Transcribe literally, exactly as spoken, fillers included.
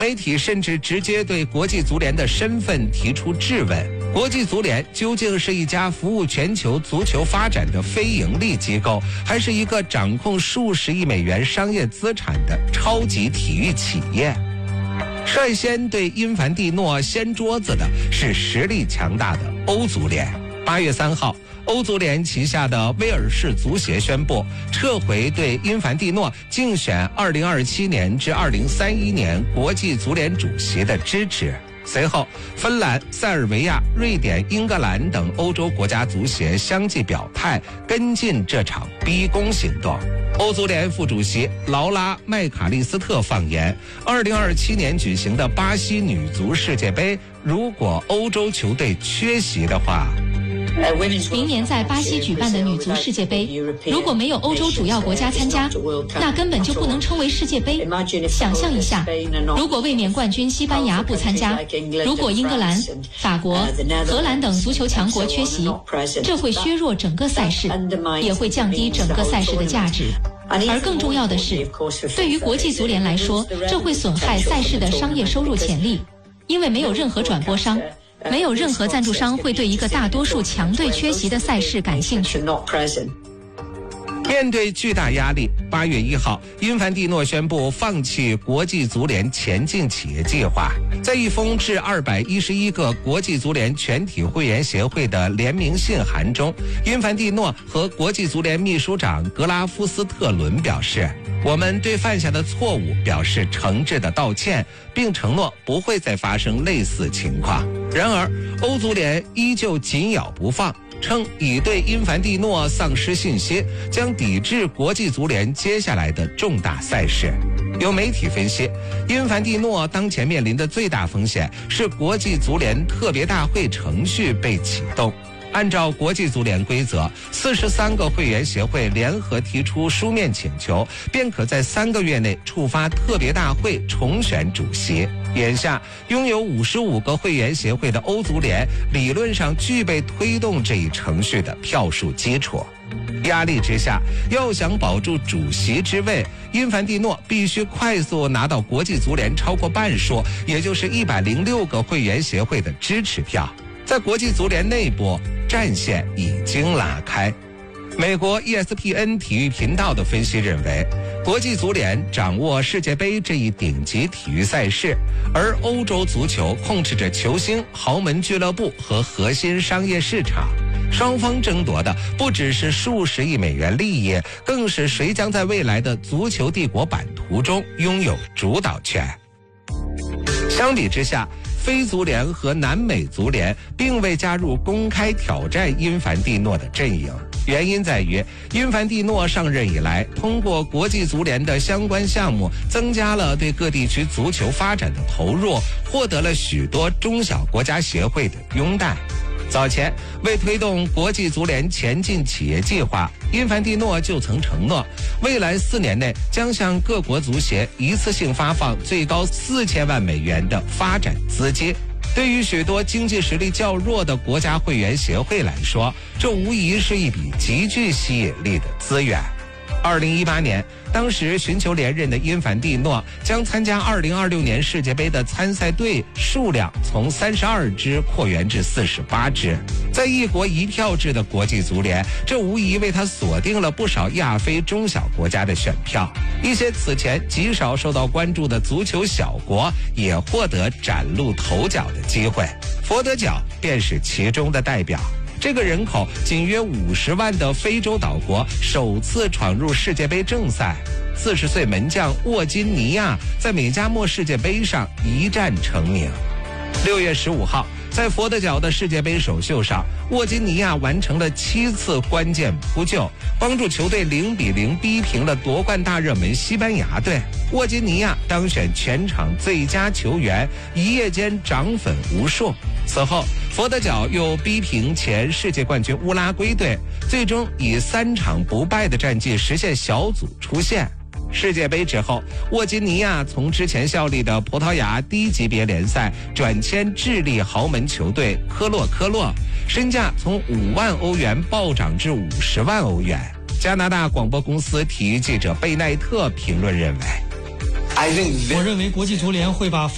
媒体甚至直接对国际足联的身份提出质问：国际足联究竟是一家服务全球足球发展的非盈利机构，还是一个掌控数十亿美元商业资产的超级体育企业？率先对因凡蒂诺掀桌子的是实力强大的欧足联。八月三号，欧足联旗下的威尔士足协宣布撤回对因凡蒂诺竞选二零二七年至二零三一年国际足联主席的支持。随后，芬兰、塞尔维亚、瑞典、英格兰等欧洲国家足协相继表态，跟进这场逼宫行动。欧足联副主席劳拉·麦卡利斯特放言，二零二七年举行的巴西女足世界杯，如果欧洲球队缺席的话， 明年在巴西举办的女足世界杯，如果没有欧洲主要国家参加，那根本就不能称为世界杯。想象一下，如果卫冕冠军西班牙不参加，如果英格兰、法国、荷兰等足球强国缺席，这会削弱整个赛事，也会降低整个赛事的价值。而更重要的是，对于国际足联来说，这会损害赛事的商业收入潜力，因为没有任何转播商，没有任何赞助商会对一个大多数强队缺席的赛事感兴趣。 面对巨大压力，八月一号，因凡蒂诺宣布放弃国际足联前进企业计划。在一封致二百一十一个国际足联全体会员协会的联名信函中，因凡蒂诺和国际足联秘书长格拉夫斯特伦表示，我们对犯下的错误表示诚挚的道歉，并承诺不会再发生类似情况。然而，欧足联依旧紧咬不放，称已对因凡蒂诺丧失信心，将抵制国际足联接下来的重大赛事。有媒体分析，因凡蒂诺当前面临的最大风险是国际足联特别大会程序被启动。按照国际足联规则，四十三个会员协会联合提出书面请求，便可在三个月内触发特别大会重选主席。眼下，拥有五十五个会员协会的欧足联理论上具备推动这一程序的票数基础。压力之下，要想保住主席之位，因凡蒂诺必须快速拿到国际足联超过半数，也就是一百零六个会员协会的支持票。在国际足联内部，战线已经拉开。美国 E S P N 体育频道的分析认为，国际足联掌握世界杯这一顶级体育赛事，而欧洲足球控制着球星、豪门俱乐部和核心商业市场。双方争夺的不只是数十亿美元利益，更是谁将在未来的足球帝国版图中拥有主导权。相比之下，非足联和南美足联并未加入公开挑战因凡蒂诺的阵营，原因在于因凡蒂诺上任以来，通过国际足联的相关项目，增加了对各地区足球发展的投入，获得了许多中小国家协会的拥戴。早前为推动国际足联前进企业计划，因凡蒂诺就曾承诺，未来四年内将向各国足协一次性发放最高四千万美元的发展资金。对于许多经济实力较弱的国家会员协会来说，这无疑是一笔极具吸引力的资源。二零一八年，当时寻求连任的因凡蒂诺将参加二零二六年世界杯的参赛队数量从三十二支扩员至四十八支。在一国一票制的国际足联，这无疑为他锁定了不少亚非中小国家的选票。一些此前极少受到关注的足球小国也获得崭露头角的机会，佛得角便是其中的代表。这个人口仅约五十万的非洲岛国首次闯入世界杯正赛，四十岁门将沃金尼亚在美加墨世界杯上一战成名。六月十五号，在佛得角的世界杯首秀上，沃金尼亚完成了七次关键扑救，帮助球队零比零逼平了夺冠大热门西班牙队。沃金尼亚当选全场最佳球员，一夜间涨粉无数。此后，佛得角又逼平前世界冠军乌拉圭队，最终以三场不败的战绩实现小组出线。世界杯之后，沃金尼亚从之前效力的葡萄牙低级别联赛转签智利豪门球队科洛科洛，身价从五万欧元暴涨至五十万欧元。加拿大广播公司体育记者贝奈特评论认为， 我认为国际足联会把